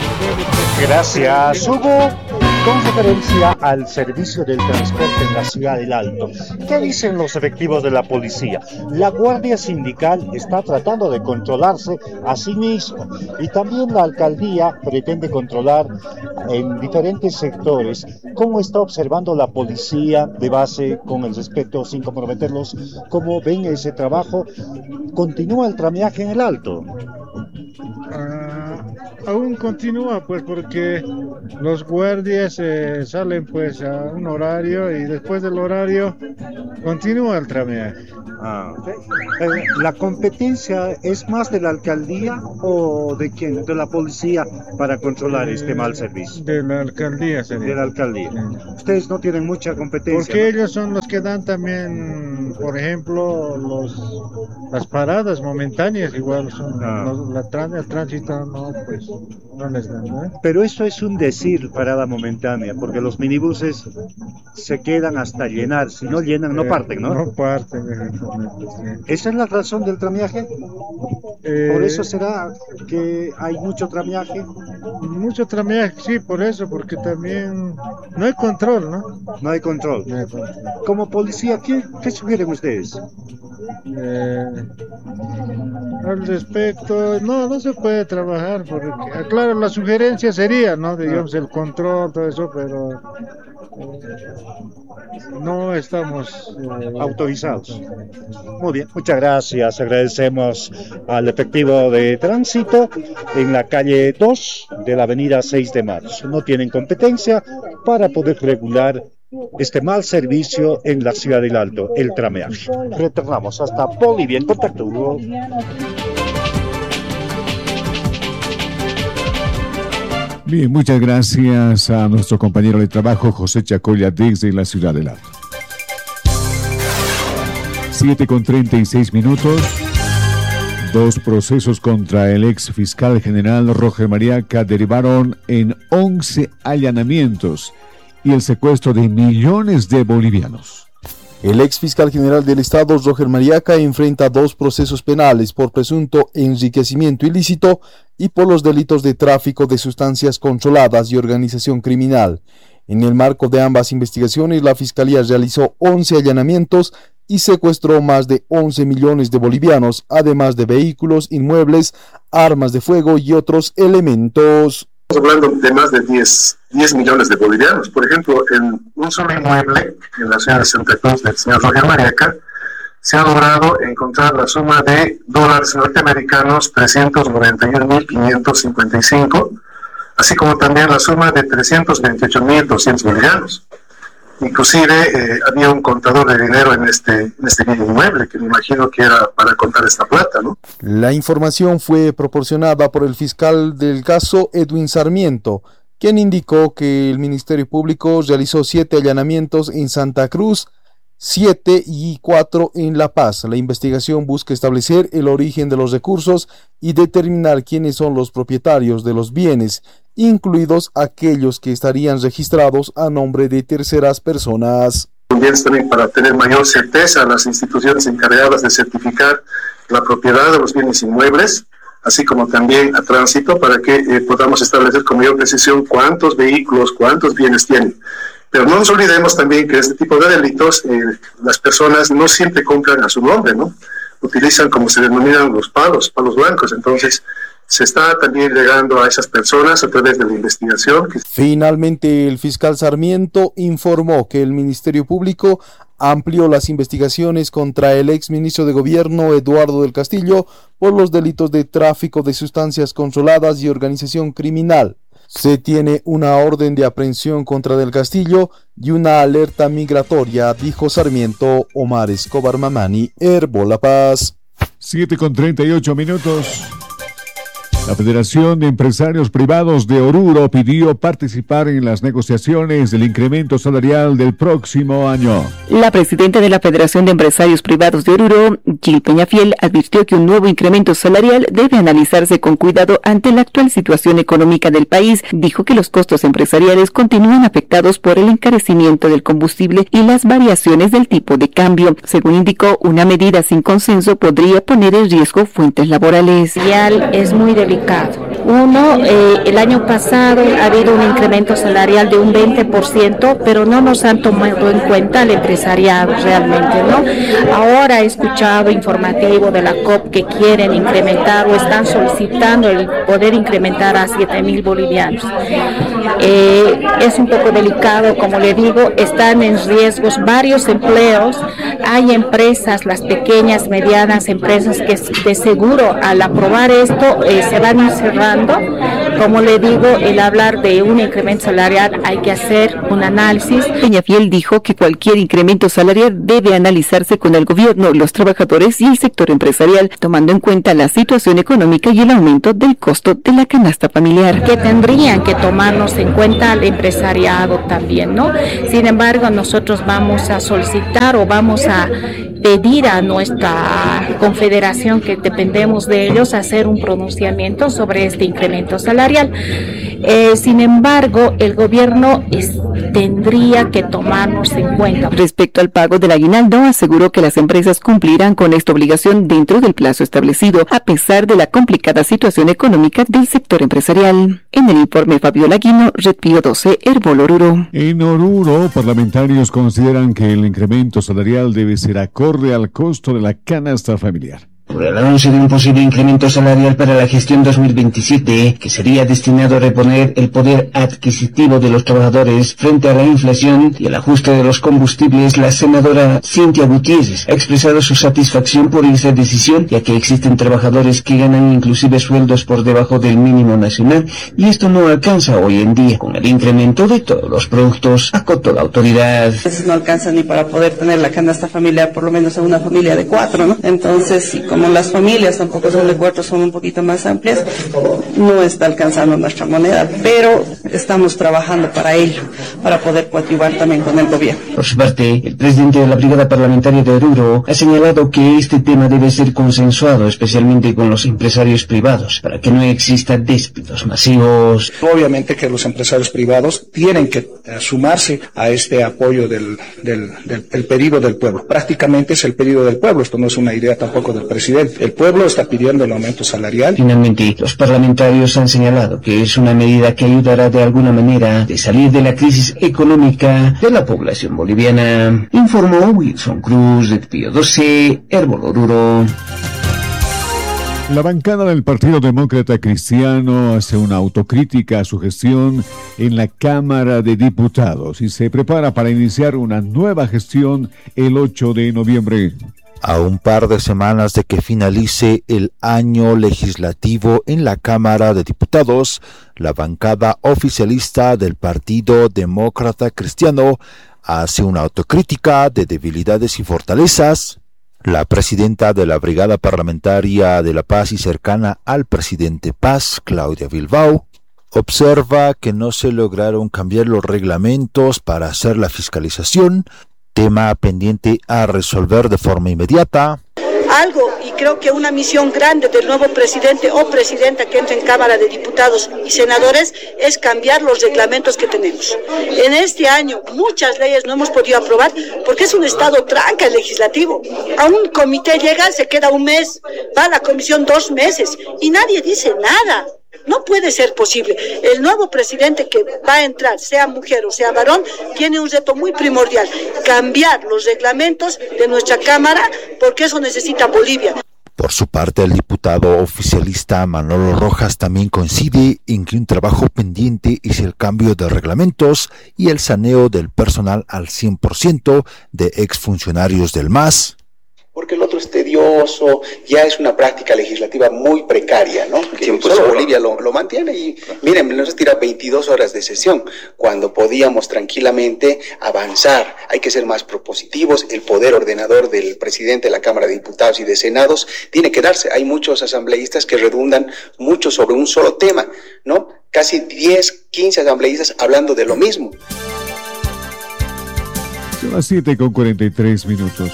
Gracias, Hugo. Con referencia al servicio del transporte en la ciudad del Alto, ¿qué dicen los efectivos de la policía? La Guardia Sindical está tratando de controlarse a sí mismo y también la alcaldía pretende controlar en diferentes sectores. ¿Cómo está observando la policía de base con el respeto, sin comprometerlos? ¿Cómo ven ese trabajo? ¿Continúa el trameaje en el Alto? Ah, aún continúa, pues, porque los guardias salen, pues, a un horario y después del horario continúa el trámite. Ah, ok. ¿La competencia es más de la alcaldía o de quién? ¿De la policía para controlar este mal servicio? De la alcaldía De sería. la alcaldía. Sí. Ustedes no tienen mucha competencia, Porque ¿no? ellos son los que dan también, por ejemplo, las paradas momentáneas, igual son Ah, el tránsito, no, pues, no les dan, ¿no? pero eso es un decir, parada momentánea, porque los minibuses se quedan hasta llenar. Si no llenan, no parten, ¿no? No parten, exactamente, sí. ¿Esa es la razón del tramiaje? ¿Por eso Eh, será que hay mucho tramiaje? Mucho trámite, sí, por eso, porque también no hay control, ¿no? No hay control. No hay control. Como policía, ¿qué sugieren ustedes? Eh, Al respecto, no, no se puede trabajar, porque, claro, la sugerencia sería, ¿no? Ah, Digamos, el control, todo eso, pero no estamos autorizados. autorizados. Muy bien, muchas gracias. Agradecemos al efectivo de tránsito en la calle 2 de la avenida 6 de marzo. No tienen competencia para poder regular este mal servicio en la ciudad del Alto, el trameaje. Retornamos hasta Bolivia en contacto, Hugo. Bien, muchas gracias a nuestro compañero de trabajo José Chacoya desde la ciudad del Alto. 7:36. Dos procesos contra el ex fiscal general Roger Mariaca derivaron en 11 allanamientos y el secuestro de millones de bolivianos. El ex fiscal general del Estado, Roger Mariaca, enfrenta dos procesos penales por presunto enriquecimiento ilícito y por los delitos de tráfico de sustancias controladas y organización criminal. En el marco de ambas investigaciones, la Fiscalía realizó 11 allanamientos y secuestró más de 11 millones de bolivianos, además de vehículos, inmuebles, armas de fuego y otros elementos. Estamos hablando de más de 10 millones de bolivianos. Por ejemplo, en un solo inmueble en la ciudad de Santa Cruz del señor Roger Mariaca se ha logrado encontrar la suma de dólares norteamericanos 391.555, así como también la suma de 328.200 bolivianos. Inclusive había un contador de dinero en este mismo inmueble, que me imagino que era para contar esta plata, ¿no? La información fue proporcionada por el fiscal del caso, Edwin Sarmiento, quien indicó que el Ministerio Público realizó 7 allanamientos en Santa Cruz, 7 y 4 en La Paz. La investigación busca establecer el origen de los recursos y determinar quiénes son los propietarios de los bienes, incluidos aquellos que estarían registrados a nombre de terceras personas. También para tener mayor certeza a las instituciones encargadas de certificar la propiedad de los bienes inmuebles, así como también a tránsito, para que podamos establecer con mayor precisión cuántos vehículos, cuántos bienes tienen. Pero no nos olvidemos también que este tipo de delitos, las personas no siempre compran a su nombre, ¿no? Utilizan, como se denominan, los palos blancos. Entonces, se está también llegando a esas personas a través de la investigación. Finalmente, el fiscal Sarmiento informó que el Ministerio Público amplió las investigaciones contra el exministro de Gobierno Eduardo del Castillo por los delitos de tráfico de sustancias controladas y organización criminal. Se tiene una orden de aprehensión contra Del Castillo y una alerta migratoria, dijo Sarmiento. Omar Escobar Mamani, Herbo La Paz. 7:38. La Federación de Empresarios Privados de Oruro pidió participar en las negociaciones del incremento salarial del próximo año. La presidenta de la Federación de Empresarios Privados de Oruro, Gil Peñafiel, advirtió que un nuevo incremento salarial debe analizarse con cuidado ante la actual situación económica del país. Dijo que los costos empresariales continúan afectados por el encarecimiento del combustible y las variaciones del tipo de cambio. Según indicó, una medida sin consenso podría poner en riesgo fuentes laborales. Es muy delicado delicado. Uno, el año pasado ha habido un incremento salarial de un 20%, pero no nos han tomado en cuenta al empresariado realmente, ¿no? Ahora he escuchado informativo de la COP que quieren incrementar o están solicitando el poder incrementar a 7.000 bolivianos. Es un poco delicado, como le digo, están en riesgos varios empleos. Hay empresas, las pequeñas, medianas empresas que de seguro al aprobar esto se van a ir cerrando. Como le digo, el hablar de un incremento salarial hay que hacer un análisis. Peñafiel dijo que cualquier incremento salarial debe analizarse con el gobierno, los trabajadores y el sector empresarial, tomando en cuenta la situación económica y el aumento del costo de la canasta familiar. Que tendrían que tomarnos en cuenta al empresariado también, ¿no? Sin embargo, nosotros vamos a solicitar o vamos a pedir a nuestra confederación, que dependemos de ellos, hacer un pronunciamiento sobre este incremento salarial. Sin embargo, el gobierno tendría que tomarnos en cuenta. Respecto al pago del aguinaldo, aseguró que las empresas cumplirán con esta obligación dentro del plazo establecido, a pesar de la complicada situación económica del sector empresarial. En el informe, Fabiola Guino, Red Pío 12, Herbol Oruro. En Oruro, parlamentarios consideran que el incremento salarial debe ser acorde al costo de la canasta familiar. Por el anuncio de un posible incremento salarial para la gestión 2027, que sería destinado a reponer el poder adquisitivo de los trabajadores frente a la inflación y el ajuste de los combustibles, la senadora Cintia Gutiérrez ha expresado su satisfacción por esa decisión, ya que existen trabajadores que ganan inclusive sueldos por debajo del mínimo nacional, y esto no alcanza hoy en día con el incremento de todos los productos, acotó la autoridad. A veces no alcanza ni para poder tener la canasta familiar, por lo menos en una familia de 4, ¿no? Entonces, como las familias tampoco son de 4, son un poquito más amplias, no está alcanzando nuestra moneda, pero estamos trabajando para ello, para poder coadyuvar también con el gobierno. Por su parte, el presidente de la Brigada Parlamentaria de Oruro ha señalado que este tema debe ser consensuado, especialmente con los empresarios privados, para que no exista despidos masivos. Obviamente que los empresarios privados tienen que sumarse a este apoyo del pedido del pueblo. Prácticamente es el pedido del pueblo, esto no es una idea tampoco del presidente. El pueblo está pidiendo el aumento salarial. Finalmente, los parlamentarios han señalado que es una medida que ayudará de alguna manera de salir de la crisis económica de la población boliviana. Informó Wilson Cruz, de Pío 12, Herbol Oruro. La bancada del Partido Demócrata Cristiano hace una autocrítica a su gestión en la Cámara de Diputados y se prepara para iniciar una nueva gestión el 8 de noviembre. A un par de semanas de que finalice el año legislativo en la Cámara de Diputados, la bancada oficialista del Partido Demócrata Cristiano hace una autocrítica de debilidades y fortalezas. La presidenta de la Brigada Parlamentaria de la Paz y cercana al presidente Paz, Claudia Bilbao, observa que no se lograron cambiar los reglamentos para hacer la fiscalización, tema pendiente a resolver de forma inmediata. Algo, y creo que una misión grande del nuevo presidente o presidenta que entre en Cámara de Diputados y Senadores es cambiar los reglamentos que tenemos. En este año muchas leyes no hemos podido aprobar porque es un estado tranca el legislativo. A un comité llega, se queda un mes, va a la comisión 2 meses y nadie dice nada. No puede ser posible. El nuevo presidente que va a entrar, sea mujer o sea varón, tiene un reto muy primordial: cambiar los reglamentos de nuestra Cámara, porque eso necesita Bolivia. Por su parte, el diputado oficialista Manolo Rojas también coincide en que un trabajo pendiente es el cambio de reglamentos y el saneo del personal al 100% de exfuncionarios del MAS. Porque el otro es tedioso, ya es una práctica legislativa muy precaria, ¿no? Que solo Bolivia lo mantiene y miren, nos tira 22 horas de sesión, cuando podíamos tranquilamente avanzar. Hay que ser más propositivos, el poder ordenador del presidente de la Cámara de Diputados y de Senados tiene que darse. Hay muchos asambleístas que redundan mucho sobre un solo tema, ¿no? Casi 10, 15 asambleístas hablando de lo mismo. Son las 7:43.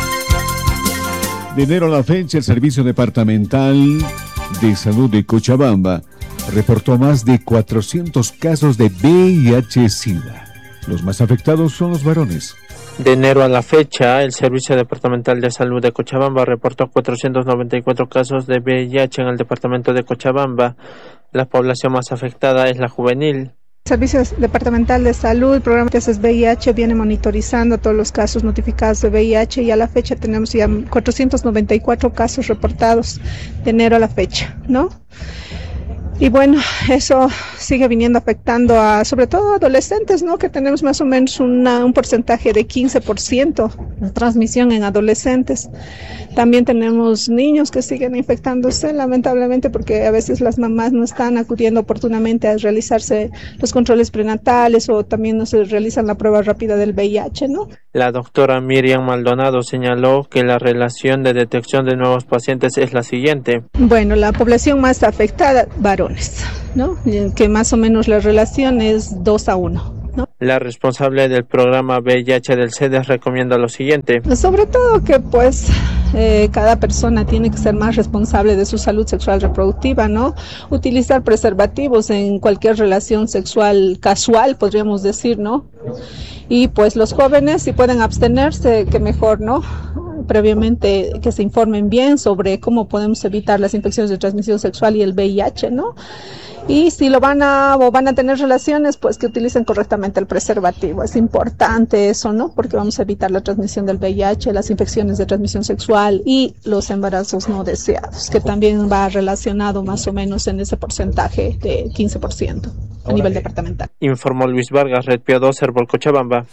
De enero a la fecha, el Servicio Departamental de Salud de Cochabamba reportó más de 400 casos de VIH-Sida. Los más afectados son los varones. De enero a la fecha, el Servicio Departamental de Salud de Cochabamba reportó 494 casos de VIH en el departamento de Cochabamba. La población más afectada es la juvenil. Servicio Departamental de Salud, el programa TESES VIH viene monitorizando todos los casos notificados de VIH y a la fecha tenemos ya 494 casos reportados de enero a la fecha, ¿no? Y bueno, eso sigue viniendo afectando a, sobre todo, adolescentes, ¿no? Que tenemos más o menos un porcentaje de 15% de transmisión en adolescentes. También tenemos niños que siguen infectándose, lamentablemente, porque a veces las mamás no están acudiendo oportunamente a realizarse los controles prenatales o también no se realizan la prueba rápida del VIH, ¿no? La doctora Miriam Maldonado señaló que la relación de detección de nuevos pacientes es la siguiente. Bueno, la población más afectada, varones, ¿no? Que más o menos la relación es 2-1. ¿No? La responsable del programa VIH del CEDES recomienda lo siguiente. Sobre todo que pues cada persona tiene que ser más responsable de su salud sexual reproductiva, ¿no? Utilizar preservativos en cualquier relación sexual casual, podríamos decir, ¿no? Y pues los jóvenes, si pueden abstenerse, que mejor, ¿no? Previamente que se informen bien sobre cómo podemos evitar las infecciones de transmisión sexual y el VIH, ¿no? Y si van a tener relaciones, pues que utilicen correctamente el preservativo. Es importante eso, ¿no? Porque vamos a evitar la transmisión del VIH, las infecciones de transmisión sexual y los embarazos no deseados, que también va relacionado más o menos en ese porcentaje de 15% a nivel departamental. Informó Luis Vargas, Red Pio 2, Herbol Cochabamba.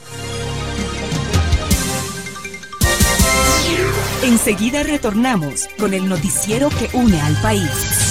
Enseguida retornamos con el noticiero que une al país.